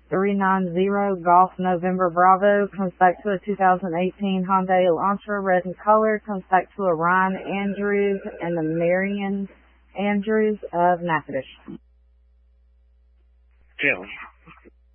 390 Golf November Bravo comes back to a 2018 Hyundai Elantra, red in color, comes back to a Ryan Andrews and the Marion Andrews of Natchitoches. Challenge.